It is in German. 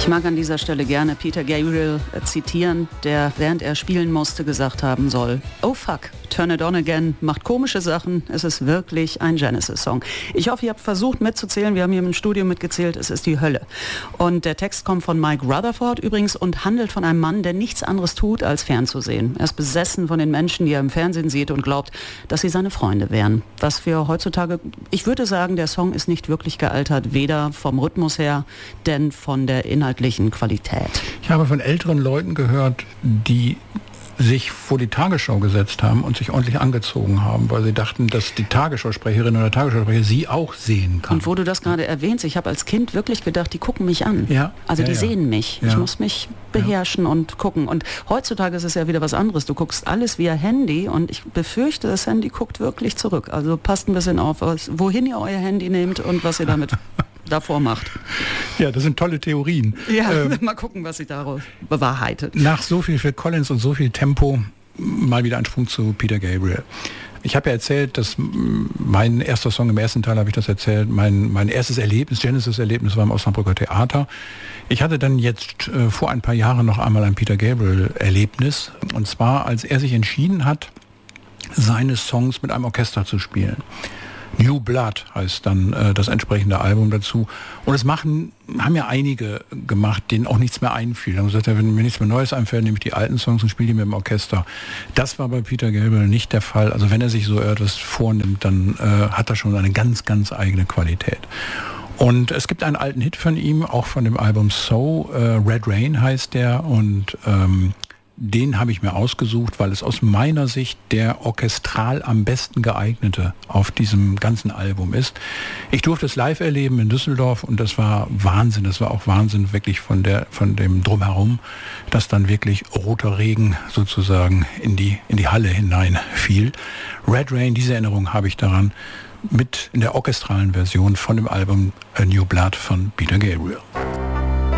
mag an dieser Stelle gerne Peter Gabriel zitieren, der während er spielen musste gesagt haben soll: "Oh fuck, Turn It On Again macht komische Sachen, es ist wirklich ein Genesis-Song." Ich hoffe, ihr habt versucht mitzuzählen, wir haben hier im Studio mitgezählt, es ist die Hölle. Und der Text kommt von Mike Rutherford übrigens und handelt von einem Mann, der nichts anderes tut, als fernzusehen. Er ist besessen von den Menschen, die er im Fernsehen sieht und glaubt, dass sie seine Freunde wären. Was wir heutzutage, ich würde sagen, der Song ist nicht wirklich gealtert, weder vom Rhythmus her, denn von der inhaltlichen Qualität. Ich habe von älteren Leuten gehört, die sich vor die Tagesschau gesetzt haben und sich ordentlich angezogen haben, weil sie dachten, dass die Tagesschausprecherin oder Tagesschausprecher sie auch sehen kann. Und wo du das gerade erwähnst, ich habe als Kind wirklich gedacht, die gucken mich an. Ja. Also die sehen mich. Ja. Ich muss mich beherrschen und gucken. Und heutzutage ist es ja wieder was anderes. Du guckst alles via Handy und ich befürchte, das Handy guckt wirklich zurück. Also passt ein bisschen auf, wohin ihr euer Handy nehmt und was ihr damit davor macht. Ja, das sind tolle Theorien. Ja, mal gucken, was sich daraus bewahrheitet. Nach so viel Phil Collins und so viel Tempo mal wieder ein Sprung zu Peter Gabriel. Ich habe ja erzählt, dass mein erster Song, im ersten Teil habe ich das erzählt, mein erstes Erlebnis, Genesis-Erlebnis war im Osnabrücker Theater. Ich hatte dann jetzt vor ein paar Jahren noch einmal ein Peter Gabriel-Erlebnis. Und zwar, als er sich entschieden hat, seine Songs mit einem Orchester zu spielen. New Blood heißt dann das entsprechende Album dazu. Und das haben ja einige gemacht, denen auch nichts mehr einfiel. Dann gesagt, wenn mir nichts mehr Neues einfällt, nehme ich die alten Songs und spiele die mit dem Orchester. Das war bei Peter Gabriel nicht der Fall. Also wenn er sich so etwas vornimmt, dann hat er schon eine ganz, ganz eigene Qualität. Und es gibt einen alten Hit von ihm, auch von dem Album So, Red Rain heißt der, und den habe ich mir ausgesucht, weil es aus meiner Sicht der orchestral am besten geeignete auf diesem ganzen Album ist. Ich durfte es live erleben in Düsseldorf und das war Wahnsinn. Das war auch Wahnsinn wirklich von dem Drumherum, dass dann wirklich roter Regen sozusagen in die Halle hinein fiel. Red Rain, diese Erinnerung habe ich daran, mit in der orchestralen Version von dem Album A New Blood von Peter Gabriel.